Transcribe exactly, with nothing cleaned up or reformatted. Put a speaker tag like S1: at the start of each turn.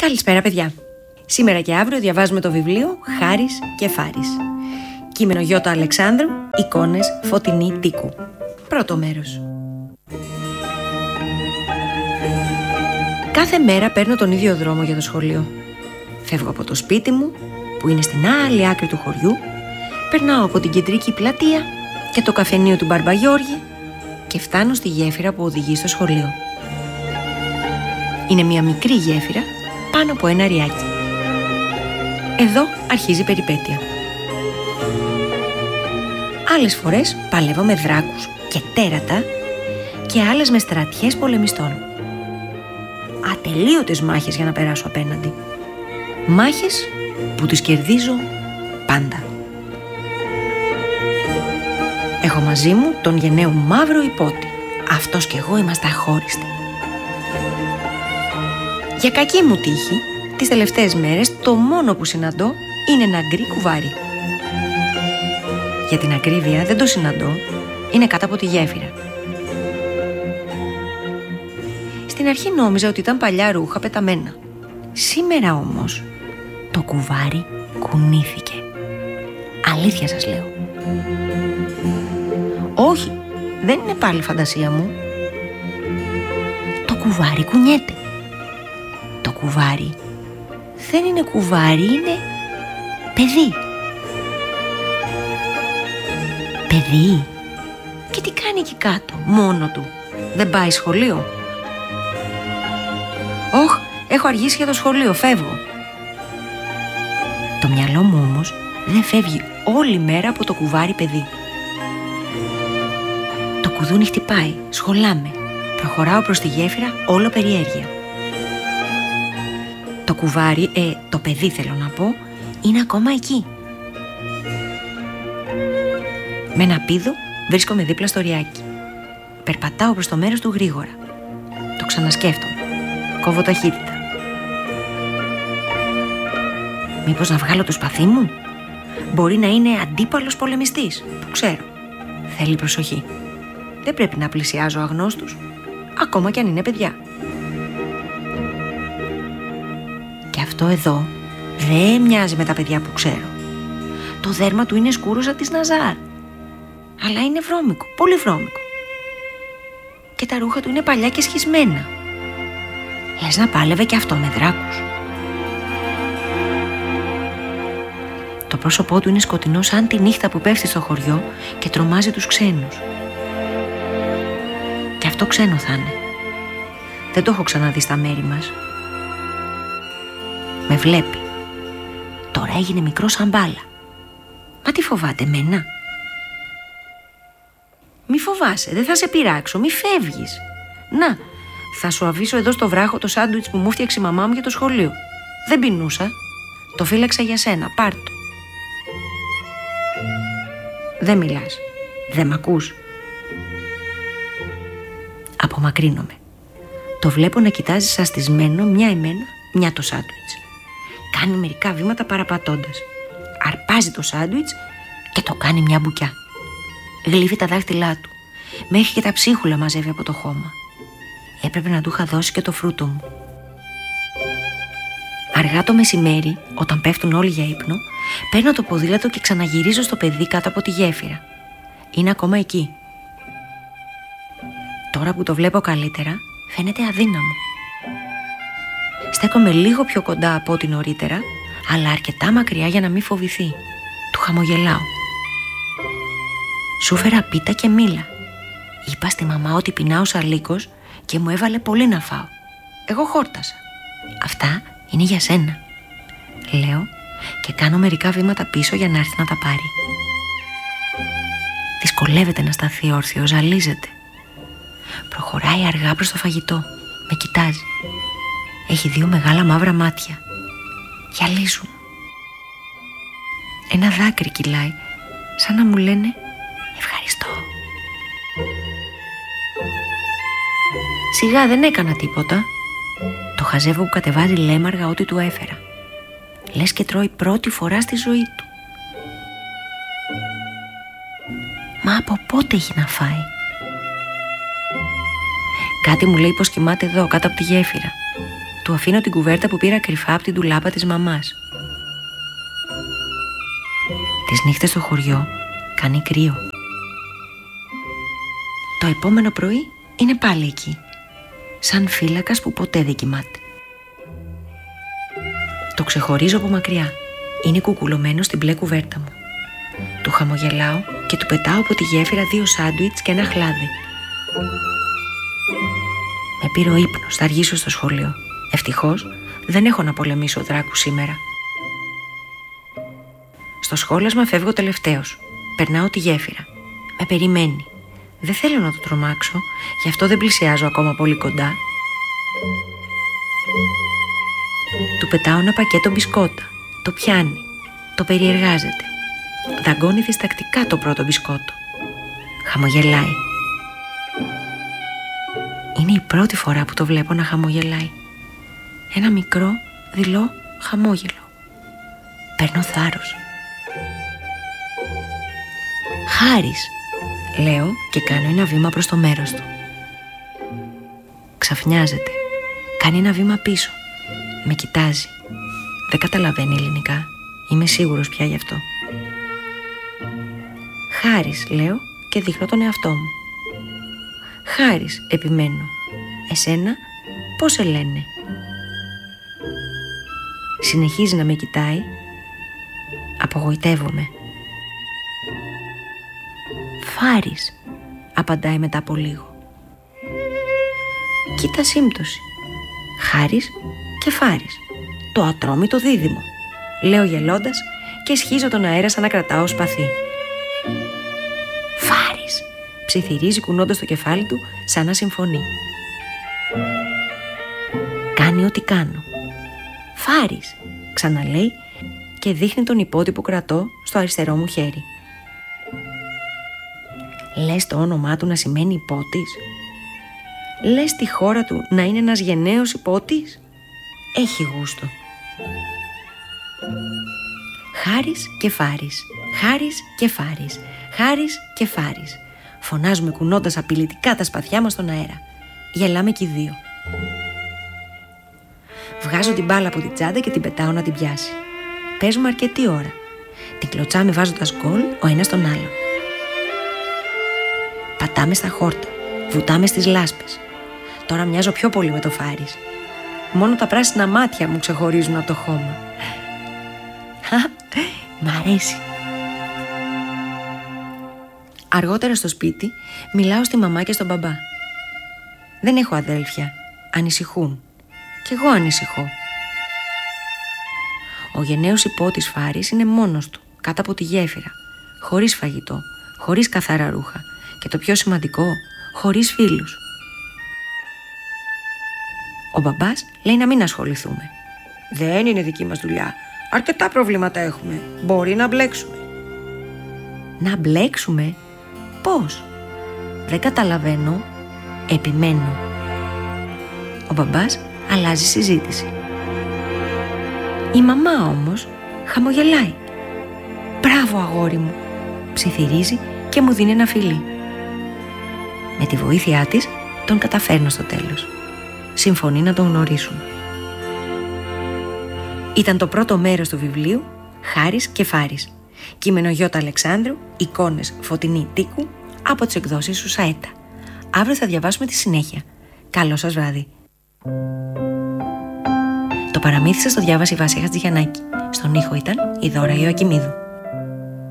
S1: Καλησπέρα παιδιά. Σήμερα και αύριο διαβάζουμε το βιβλίο Χάρης και Φάρης. Κείμενο Γιώτα Αλεξάνδρου, εικόνες Φωτεινή Τίκου. Πρώτο μέρος. Κάθε μέρα παίρνω τον ίδιο δρόμο για το σχολείο. Φεύγω από το σπίτι μου, που είναι στην άλλη άκρη του χωριού, περνάω από την κεντρική πλατεία και το καφενείο του Μπαρμπαγιώργη και φτάνω στη γέφυρα που οδηγεί στο σχολείο. Είναι μια μικρή γέφυρα πάνω από ένα ριάκι. Εδώ αρχίζει η περιπέτεια. Άλλες φορές παλεύω με δράκους και τέρατα και άλλες με στρατιές πολεμιστών. Ατελείωτες μάχες για να περάσω απέναντι. Μάχες που τις κερδίζω πάντα. Έχω μαζί μου τον γενναίο μαύρο υπότη. Αυτός κι εγώ είμαστε αχώριστοι. Για κακή μου τύχη, τις τελευταίες μέρες το μόνο που συναντώ είναι ένα γκρι κουβάρι. Για την ακρίβεια δεν το συναντώ, είναι κάτω από τη γέφυρα. Στην αρχή νόμιζα ότι ήταν παλιά ρούχα πεταμένα. Σήμερα όμως το κουβάρι κουνήθηκε. Αλήθεια σας λέω. Όχι, δεν είναι πάλι φαντασία μου. Το κουβάρι κουνιέται. Το κουβάρι δεν είναι κουβάρι, είναι παιδί. Παιδί. Και τι κάνει εκεί κάτω, μόνο του? Δεν πάει σχολείο? Όχ, έχω αργήσει για το σχολείο, φεύγω. Το μυαλό μου όμως δεν φεύγει όλη μέρα από το κουβάρι παιδί. Το κουδούνι χτυπάει, σχολάμε. Προχωράω προς τη γέφυρα όλο περιέργεια. Το κουβάρι, ε, το παιδί θέλω να πω, είναι ακόμα εκεί. Με ένα πήδο βρίσκομαι δίπλα στο ριάκι. Περπατάω προς το μέρος του γρήγορα. Το ξανασκέφτομαι. Κόβω ταχύτητα. Μήπως να βγάλω το σπαθί μου? Μπορεί να είναι αντίπαλος πολεμιστής, που ξέρω. Θέλει προσοχή. Δεν πρέπει να πλησιάζω αγνώστους, ακόμα κι αν είναι παιδιά. Και αυτό εδώ δεν μοιάζει με τα παιδιά που ξέρω. Το δέρμα του είναι σκούρο σαν της Ναζάρ. Αλλά είναι βρώμικο, πολύ βρώμικο. Και τα ρούχα του είναι παλιά και σχισμένα. Λες να πάλευε και αυτό με δράκους. Το πρόσωπό του είναι σκοτεινό σαν τη νύχτα που πέφτει στο χωριό και τρομάζει τους ξένους. Και αυτό ξένο θα είναι. Δεν το έχω ξαναδεί στα μέρη μας. Με βλέπει. Τώρα έγινε μικρό σαν μπάλα. Μα τι φοβάται εμένα? Μη φοβάσαι, δεν θα σε πειράξω, μη φεύγεις. Να, θα σου αφήσω εδώ στο βράχο το σάντουιτς που μου φτιάξε η μαμά μου για το σχολείο. Δεν πεινούσα. Το φύλαξα για σένα, πάρ' το. Δεν μιλάς. Δεν μ' ακούς. Απομακρύνομαι. Το βλέπω να κοιτάζει σαστισμένο μια εμένα, μια το σάντουιτς. Κάνει μερικά βήματα παραπατώντας. Αρπάζει το σάντουιτς και το κάνει μια μπουκιά. Γλύφει τα δάχτυλά του. Μέχρι και τα ψίχουλα μαζεύει από το χώμα. Έπρεπε να του είχα δώσει και το φρούτο μου. Αργά το μεσημέρι, όταν πέφτουν όλοι για ύπνο, παίρνω το ποδήλατο και ξαναγυρίζω στο παιδί κάτω από τη γέφυρα. Είναι ακόμα εκεί. Τώρα που το βλέπω καλύτερα, φαίνεται αδύναμο. Στέκομαι λίγο πιο κοντά από ό,τι νωρίτερα, αλλά αρκετά μακριά για να μην φοβηθεί. Του χαμογελάω. Σου φέρα πίτα και μήλα. Είπα στη μαμά ότι πεινάω σαλίκος και μου έβαλε πολύ να φάω. Εγώ χόρτασα. Αυτά είναι για σένα, λέω και κάνω μερικά βήματα πίσω για να έρθει να τα πάρει. Δυσκολεύεται να σταθεί όρθιο, ζαλίζεται. Προχωράει αργά προς το φαγητό. Με κοιτάζει. Έχει δύο μεγάλα μαύρα μάτια. Γυαλίζουν. Ένα δάκρυ κυλάει, σαν να μου λένε ευχαριστώ. Σιγά, δεν έκανα τίποτα. Το χαζεύω που κατεβάζει λέμαργα ό,τι του έφερα. Λες και τρώει πρώτη φορά στη ζωή του. Μα από πότε έχει να φάει? Κάτι μου λέει πως κοιμάται εδώ, κάτω από τη γέφυρα. Του αφήνω την κουβέρτα που πήρα κρυφά από την ντουλάπα της μαμάς. Τις νύχτες στο χωριό κάνει κρύο. Το επόμενο πρωί είναι πάλι εκεί, σαν φύλακας που ποτέ δεν κοιμάται. Το ξεχωρίζω από μακριά. Είναι κουκουλωμένο στην μπλε κουβέρτα μου. Του χαμογελάω και του πετάω από τη γέφυρα δύο σάντουιτς και ένα χλάδι. Με πήρε ο ύπνος, θα αργήσω στο σχολείο. Ευτυχώς δεν έχω να πολεμήσω δράκου σήμερα. Στο σχόλασμα φεύγω τελευταίος. Περνάω τη γέφυρα. Με περιμένει. Δεν θέλω να το τρομάξω, γι' αυτό δεν πλησιάζω ακόμα πολύ κοντά. Του πετάω ένα πακέτο μπισκότα. Το πιάνει. Το περιεργάζεται. Δαγκώνει διστακτικά το πρώτο μπισκότο. Χαμογελάει. Είναι η πρώτη φορά που το βλέπω να χαμογελάει. Ένα μικρό, δειλό χαμόγελο. Παίρνω θάρρος. Χάρης, λέω και κάνω ένα βήμα προς το μέρος του. Ξαφνιάζεται. Κάνει ένα βήμα πίσω. Με κοιτάζει. Δεν καταλαβαίνει ελληνικά. Είμαι σίγουρος πια γι' αυτό. Χάρης, λέω και δείχνω τον εαυτό μου. Χάρης, επιμένω. Εσένα πώς σε λένε? Συνεχίζει να με κοιτάει. Απογοητεύομαι. Φάρης, απαντάει μετά από λίγο. Κοίτα σύμπτωση. Χάρης και Φάρης. Το ατρόμητο δίδυμο, λέω γελώντας και σχίζω τον αέρα σαν να κρατάω σπαθί. Φάρης, ψιθυρίζει κουνώντας το κεφάλι του σαν να συμφωνεί. Κάνει ό,τι κάνω. Φάρης, ξαναλέει και δείχνει τον υπότι που κρατώ στο αριστερό μου χέρι. Λες το όνομά του να σημαίνει υπότης? Λες τη χώρα του να είναι ένας γενναίος υπότης? Έχει γούστο. Χάρης και Φάρης, Χάρης και Φάρης, Χάρης και Φάρης. Φωνάζουμε κουνώντας απειλητικά τα σπαθιά μας στον αέρα. Γελάμε κι οι δύο. Βγάζω την μπάλα από την τσάντα και την πετάω να την πιάσει. Παίζουμε αρκετή ώρα. Την κλωτσάμε βάζοντας γκολ ο ένας τον άλλο. Πατάμε στα χόρτα, βουτάμε στις λάσπες. Τώρα μοιάζω πιο πολύ με το Φάρης. Μόνο τα πράσινα μάτια μου ξεχωρίζουν από το χώμα. Μ' αρέσει. Αργότερα στο σπίτι μιλάω στη μαμά και στον μπαμπά. Δεν έχω αδέλφια. Ανησυχούν. Κι εγώ ανησυχώ. Ο γενναίος υπότης Φάρης είναι μόνος του, κάτω από τη γέφυρα. Χωρίς φαγητό, χωρίς καθαρά ρούχα. Και το πιο σημαντικό, χωρίς φίλους. Ο μπαμπάς λέει να μην ασχοληθούμε. Δεν είναι δική μας δουλειά. Αρκετά προβλήματα έχουμε. Μπορεί να μπλέξουμε. Να μπλέξουμε? Πώς? Δεν καταλαβαίνω. Επιμένω. Ο μπαμπάς αλλάζει συζήτηση. Η μαμά όμως χαμογελάει. Μπράβο αγόρι μου, ψιθυρίζει και μου δίνει ένα φιλί. Με τη βοήθειά της τον καταφέρνω στο τέλος. Συμφωνεί να τον γνωρίσουμε. Ήταν το πρώτο μέρος του βιβλίου Χάρης και Φάρης. Κείμενο Γιώτα Αλεξάνδρου, εικόνες Φωτεινή Τίκου από τις εκδόσεις Σουσαέτα. Αύριο θα διαβάσουμε τη συνέχεια. Καλό σας βράδυ. Το παραμύθι σας το διάβασε η Βάσια Χατζηγιαννάκη. Στον ήχο ήταν η Δώρα Ιωακημίδου.